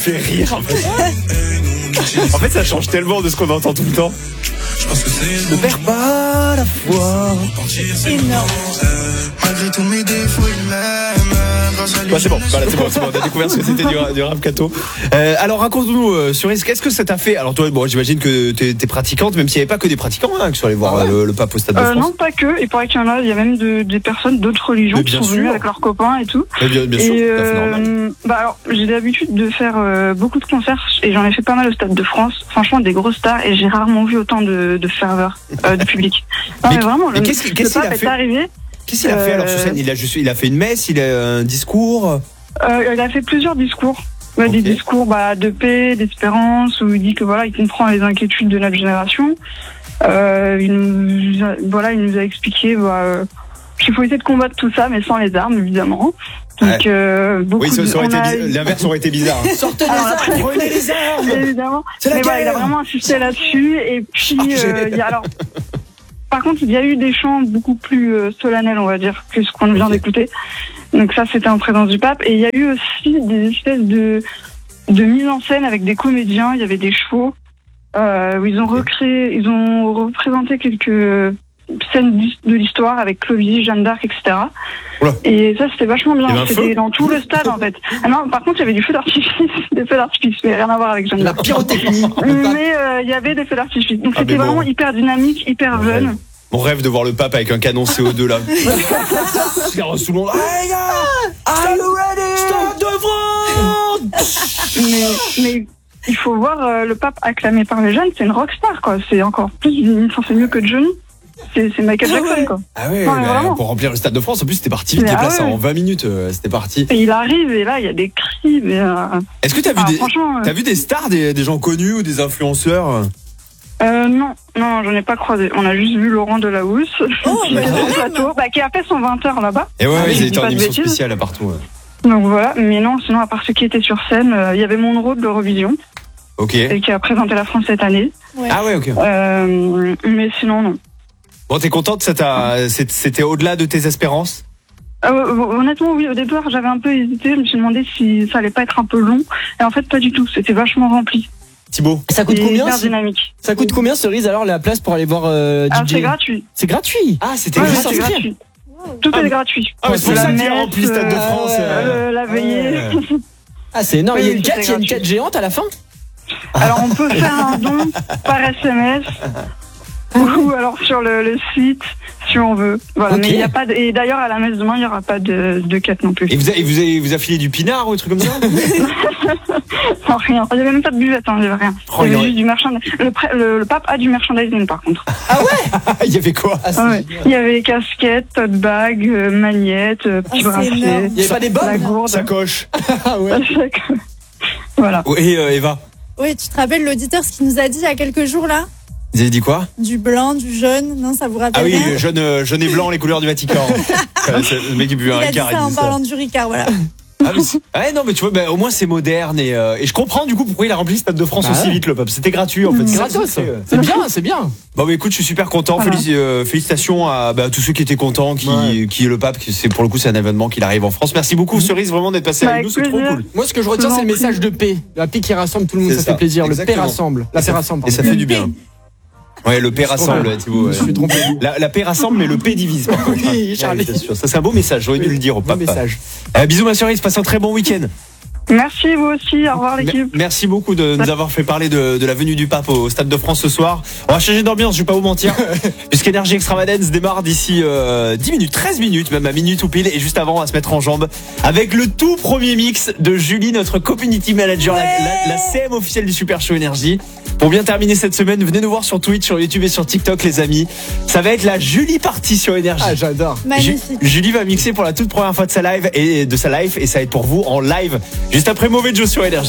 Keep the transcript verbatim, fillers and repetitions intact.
fait rire en fait. En fait ça change tellement de ce qu'on entend tout le temps. Ne perds pas la foi. Énorme. Ouais, c'est bon, voilà, c'est bon, c'est bon, on a découvert ce que c'était du, du rap Kato. Euh, alors raconte-nous, euh, Cerise, qu'est-ce que ça t'a fait? Alors toi, bon, j'imagine que t'es, t'es pratiquante, même s'il n'y avait pas que des pratiquants hein, qui sont allés voir ah ouais. le, le pape au Stade de France. Euh, non, pas que. Il paraît qu'il y en a, il y a même de, des personnes d'autres religions qui sont venues avec leurs copains et tout. Mais bien, bien sûr, et, c'est euh, normal. Bah alors, j'ai l'habitude de faire euh, beaucoup de concerts et j'en ai fait pas mal au Stade de France. Franchement, des grosses stars et j'ai rarement vu autant de, de ferveur euh, de public. Non, mais, mais vraiment, mais le, qu'est-ce, le qu'est-ce pape qu'il a est fait arrivé. Qu'est-ce qu'il a fait alors sur scène? Il a juste, il a fait une messe, il a un discours. Euh, il a fait plusieurs discours, ouais, okay. Des discours bah, de paix, d'espérance, où il dit que voilà, il comprend les inquiétudes de notre génération. Euh, il nous, a, voilà, il nous a expliqué bah, qu'il faut essayer de combattre tout ça, mais sans les armes, évidemment. Donc, ouais. euh, beaucoup oui, ça, ça aurait de, été, a... l'inverse aurait été bizarre. Hein. Sortez les armes, prenez les armes. Évidemment. C'est la mais voilà, il a guerre. vraiment insisté là-dessus. Et puis, euh, il y a alors. Par contre, il y a eu des chants beaucoup plus euh, solennels, on va dire, que ce qu'on vient okay. d'écouter. Donc ça, c'était en présence du pape. Et il y a eu aussi des espèces de, de mise en scène avec des comédiens. Il y avait des chevaux euh, où ils ont recréé, ils ont représenté quelques scènes de l'histoire avec Clovis, Jeanne d'Arc, et cetera. Oula. Et ça, c'était vachement bien. C'était dans tout le stade, en fait. Ah non, par contre, il y avait du feu d'artifice, des feux d'artifice, mais rien à voir avec Jeanne d'Arc. La pyrotechnie. Mais euh, il y avait des feux d'artifice. Donc ah, c'était bon. Vraiment hyper dynamique, hyper ouais. jeune. Mon rêve de voir le pape avec un canon C O deux là. Je regarde tout le monde. Hey gars, are you ready? Stade de France. mais, mais il faut voir euh, le pape acclamé par les jeunes, c'est une rockstar quoi. C'est encore plus, enfin, c'est mieux que Johnny. C'est, c'est Michael Jackson, ah ouais. quoi. Ah ouais, non, bah, pour remplir le Stade de France, en plus, c'était parti vite, déplacé ah ouais. en vingt minutes, euh, c'était parti. Et il arrive, et là, il y a des cris, mais euh... Est-ce que t'as vu, ah, des, t'as vu des stars, des, des gens connus ou des influenceurs? Euh, non, non, j'en ai pas croisé. On a juste vu Laurent Delahousse, oh, qui, bah, plateau, bah, qui a fait son vingt heures là-bas. Et ouais, ouais ils étaient en émission spéciale là partout. Ouais. Donc voilà, mais non, sinon, à part ceux qui étaient sur scène, il euh, y avait Monroe de l'Eurovision. Ok. Et qui a présenté la France cette année. Ouais. Ah ouais, ok. Euh, mais sinon, non. Bon, t'es contente, ça t'a, c'était au-delà de tes espérances? euh, Honnêtement, oui, au départ, j'avais un peu hésité, je me suis demandé si ça allait pas être un peu long, et en fait, pas du tout, c'était vachement rempli. Thibaut, ça coûte combien hyper dynamique. Ça coûte combien, Cerise, alors, la place pour aller voir euh, D J? Ah, c'est gratuit. C'est gratuit. Ah, c'était ouais, juste c'est gratuit. Tout ah, est gratuit. Ah, c'est pour ça qu'il a rempli le Stade de France. Euh, euh, la veillée. Ouais. Ah, c'est énorme. Oui, il y a une quête, il y a une quête géante à la fin? Alors, on peut faire un don par S M S. Ou alors sur le, le site, si on veut. Voilà. Okay. Mais il y a pas de, et d'ailleurs, à la messe demain, il n'y aura pas de, de quête non plus. Et vous avez, vous avez, vous avez filé du pinard ou des trucs comme ça? Non, rien. Il n'y avait même pas de buvette, hein, il n'y avait rien. Oh, il y avait juste du merchandising. Le, le, le pape a du merchandising, par contre. Ah ouais? Il y avait quoi? Ah, ouais. Il y avait casquette, tote bag, euh, magnette, euh, petit ah, bracelet. Il n'y avait pas des bonnes? La gourde. Sacoche. Ah ouais. Voilà. Et euh, Eva? Oui, tu te rappelles l'auditeur, ce qu'il nous a dit il y a quelques jours là? Vous avez dit quoi? Du blanc, du jaune, non, ça vous rappelle? Ah oui, rien jaune, euh, jaune et blanc, les couleurs du Vatican. Le mec qui bu un Ricard. Il a dit ça en parlant du Ricard, voilà. Ah, mais ouais, non, mais tu vois, bah, au moins c'est moderne et, euh, et je comprends du coup pourquoi il a rempli le Stade de France bah aussi ouais. vite, le pape. C'était gratuit en fait. C'est gratos, c'est, euh... c'est bien, c'est bien. Bon, bah écoute, je suis super content. Voilà. Félic- euh, félicitations à bah, tous ceux qui étaient contents, qui, ouais. qui est le pape. C'est pour le coup, c'est un événement qu'il arrive en France. Merci beaucoup, mmh. Cerise, vraiment d'être passé bah, avec nous, c'est trop cool. Moi, ce que je retiens, c'est le message de paix. La paix qui rassemble tout le monde, ça, ça fait plaisir. Exactement. Le paix rassemble. La paix rassemble. Et ça fait du bien. Ouais, le paix rassemble, Thibaut. Ouais. Je suis trompé. La, la paix rassemble, mais le paix divise. Oui, Charlie. Ouais, sûr. Ça, c'est un beau message. J'aurais dû le dire au pape. Message. Euh, bisous, ma Cerise. Passe un très bon week-end. Merci, vous aussi. Au revoir, l'équipe. Merci beaucoup de nous avoir fait parler de, de la venue du pape au Stade de France ce soir. On va changer d'ambiance, je vais pas vous mentir. Puisqu'Énergie Extravagance démarre d'ici euh, dix minutes, treize minutes, même à minute ou pile. Et juste avant, on va se mettre en jambes avec le tout premier mix de Julie, notre community manager, ouais. la, la, la C M officielle du Super Show Énergie. Pour bien terminer cette semaine, venez nous voir sur Twitch, sur YouTube et sur TikTok, les amis. Ça va être la Julie partie sur Énergie. Ah, j'adore. Magnifique. Ju- Julie va mixer pour la toute première fois de sa live et de sa live et ça va être pour vous en live juste après Mauvais Joe sur Énergie.